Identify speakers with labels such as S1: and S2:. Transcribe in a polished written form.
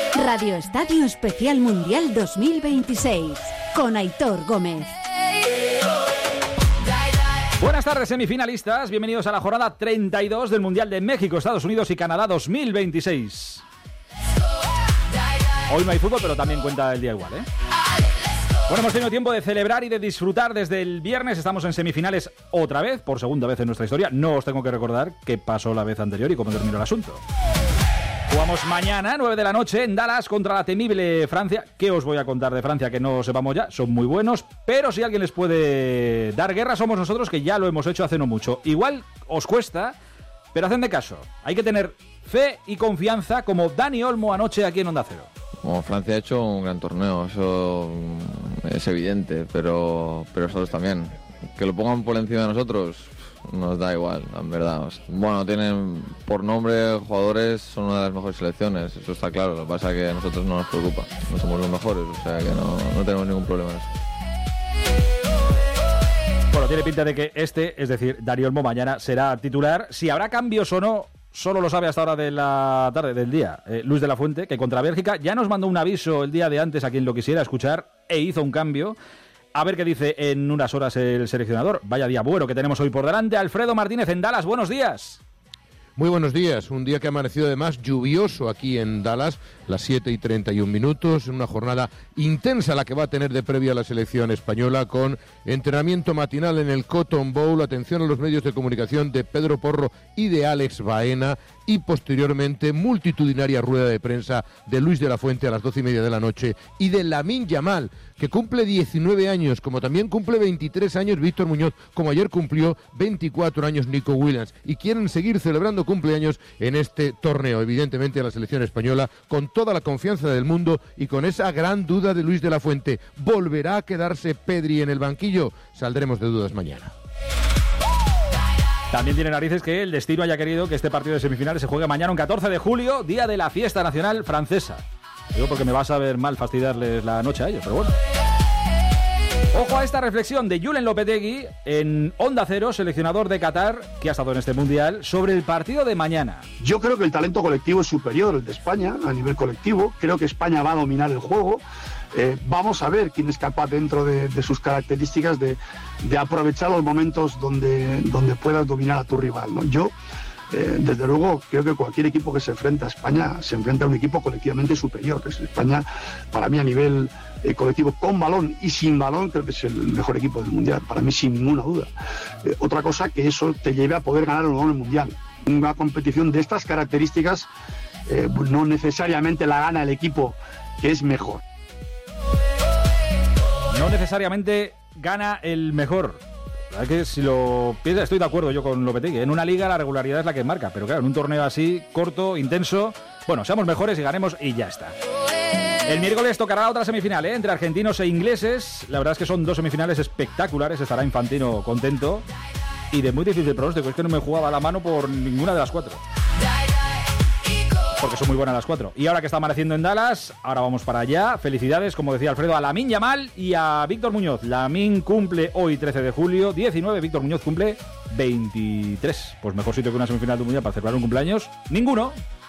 S1: Radio Estadio Especial Mundial 2026 con Aitor Gómez.
S2: Buenas tardes, semifinalistas. Bienvenidos a la jornada 32 del Mundial de México, Estados Unidos y Canadá 2026. Hoy no hay fútbol, pero también cuenta el día igual, ¿eh? Bueno, hemos tenido tiempo de celebrar y de disfrutar desde el viernes. Estamos en semifinales otra vez, por segunda vez en nuestra historia. No os tengo que recordar qué pasó la vez anterior y cómo terminó el asunto. Jugamos mañana, 9 de la noche, en Dallas contra la temible Francia. ¿Qué os voy a contar de Francia que no sepamos ya? Son muy buenos, pero si alguien les puede dar guerra somos nosotros, que ya lo hemos hecho hace no mucho. Igual os cuesta, pero hacedme caso. Hay que tener fe y confianza, como Dani Olmo anoche aquí en Onda Cero.
S3: Bueno, Francia ha hecho un gran torneo, eso es evidente, pero nosotros también. Que lo pongan por encima de nosotros nos da igual, en verdad. Bueno, tienen por nombre jugadores, son una de las mejores selecciones, eso está claro. Lo que pasa es que a nosotros no nos preocupa, no somos los mejores, o sea que no tenemos ningún problema en eso.
S2: Bueno, tiene pinta de que es decir, Dani Olmo mañana será titular. Si habrá cambios o no, solo lo sabe hasta ahora de la tarde, del día, Luis de la Fuente, que contra Bélgica ya nos mandó un aviso el día de antes a quien lo quisiera escuchar e hizo un cambio. A ver qué dice en unas horas el seleccionador. Vaya día bueno que tenemos hoy por delante. Alfredo Martínez en Dallas, buenos días.
S4: Muy buenos días, un día que ha amanecido además lluvioso aquí en Dallas, las 7:31, una jornada intensa la que va a tener de previa la selección española, con entrenamiento matinal en el Cotton Bowl, atención a los medios de comunicación de Pedro Porro y de Alex Baena, y posteriormente multitudinaria rueda de prensa de Luis de la Fuente a las 12:30 de la noche, y de Lamine Yamal, que cumple 19 años, como también cumple 23 años Víctor Muñoz, como ayer cumplió 24 años Nico Williams, y quieren seguir celebrando cumpleaños en este torneo. Evidentemente a la selección española, con toda la confianza del mundo y con esa gran duda de Luis de la Fuente, ¿volverá a quedarse Pedri en el banquillo? Saldremos de dudas mañana.
S2: También tiene narices que el destino haya querido que este partido de semifinales se juegue mañana, un 14 de julio, día de la fiesta nacional francesa. Digo porque me va a saber mal fastidiarles la noche a ellos, pero bueno. Ojo a esta reflexión de Julen Lopetegui en Onda Cero, seleccionador de Qatar, que ha estado en este Mundial, sobre el partido de mañana.
S5: Yo creo que el talento colectivo es superior al de España, a nivel colectivo. Creo que España va a dominar el juego. Vamos a ver quién es capaz, dentro de sus características, de aprovechar los momentos donde puedas dominar a tu rival, ¿no? Yo, desde luego, creo que cualquier equipo que se enfrenta a España se enfrenta a un equipo colectivamente superior. España, para mí, a nivel colectivo, con balón y sin balón, creo que es el mejor equipo del Mundial, para mí, sin ninguna duda. Otra cosa, que eso te lleve a poder ganar o no el Mundial. Una competición de estas características no necesariamente la gana el equipo que es mejor.
S2: No necesariamente gana el mejor. La verdad que si lo piensas, estoy de acuerdo yo con Lopetegui. En una liga la regularidad es la que marca, pero claro, en un torneo así, corto, intenso, bueno, seamos mejores y ganemos y ya está. El miércoles tocará otra semifinal, entre argentinos e ingleses. La verdad es que son dos semifinales espectaculares. Estará Infantino contento y de muy difícil pronóstico. Es que no me jugaba la mano por ninguna de las cuatro, porque son muy buenas las cuatro. Y ahora que está amaneciendo en Dallas, ahora vamos para allá. Felicidades, como decía Alfredo, a Lamine Yamal y a Víctor Muñoz. Lamine cumple hoy 13 de julio, 19, Víctor Muñoz cumple 23. Pues mejor sitio que una semifinal de un Mundial para celebrar un cumpleaños, ninguno.